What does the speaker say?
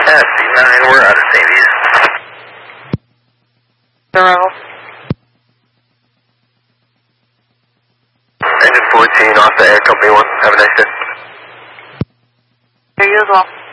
C9, we're out of St. East. Arrival. Engine 14 off the air, company 1. Have a nice day. Here you as well.